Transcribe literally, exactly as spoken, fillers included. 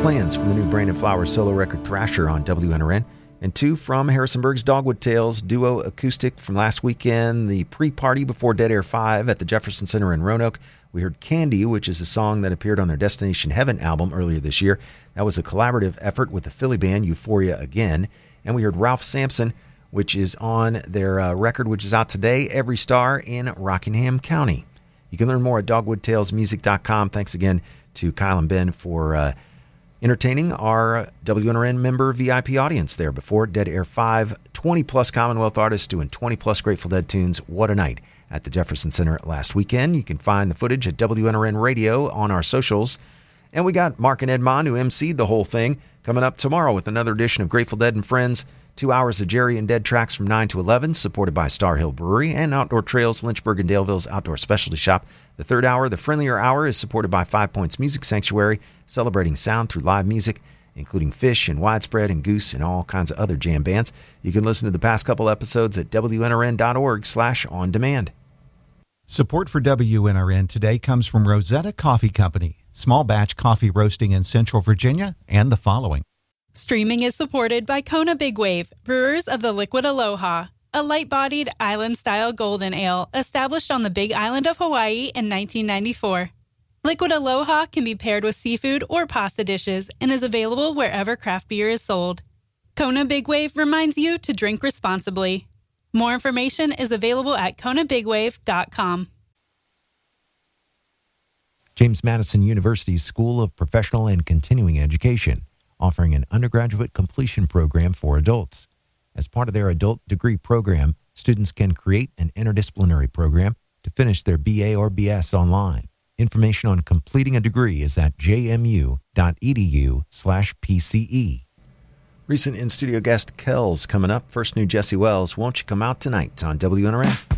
Plans from the new Brandon Flowers solo record Thrasher on W N R N. And two from Harrisonburg's Dogwood Tales duo acoustic from last weekend, the pre-party before Dead Air five at the Jefferson Center in Roanoke. We heard Candy, which is a song that appeared on their Destination Heaven album earlier this year. That was a collaborative effort with the Philly band Euphoria Again. And we heard Ralph Sampson, which is on their uh, record, which is out today, Every Star in Rockingham County. You can learn more at dogwood tales music dot com. Thanks again to Kyle and Ben for uh, entertaining our W N R N member V I P audience there before Dead Air five. twenty-plus Commonwealth artists doing twenty-plus Grateful Dead tunes. What a night at the Jefferson Center last weekend. You can find the footage at W N R N Radio on our socials. And we got Mark and Ed Mon, who emceed the whole thing, coming up tomorrow with another edition of Grateful Dead and Friends. Two hours of Jerry and Dead tracks from nine to eleven, supported by Star Hill Brewery and Outdoor Trails, Lynchburg and Daleville's outdoor specialty shop. The third hour, the friendlier hour, is supported by Five Points Music Sanctuary, celebrating sound through live music, including Fish and Widespread and Goose and all kinds of other jam bands. You can listen to the past couple episodes at W N R N dot org slash on demand. Support for W N R N today comes from Rosetta Coffee Company, small batch coffee roasting in Central Virginia, and the following. Streaming is supported by Kona Big Wave, brewers of the Liquid Aloha, a light-bodied island-style golden ale established on the Big Island of Hawaii in nineteen ninety-four. Liquid Aloha can be paired with seafood or pasta dishes and is available wherever craft beer is sold. Kona Big Wave reminds you to drink responsibly. More information is available at kona big wave dot com. James Madison University's School of Professional and Continuing Education, offering an undergraduate completion program for adults. As part of their adult degree program, students can create an interdisciplinary program to finish their B A or B S online. Information on completing a degree is at j m u dot e d u slash p c e. Recent in-studio guest Kells coming up. First, new Jesse Wells, Won't You Come Out Tonight on W N R N.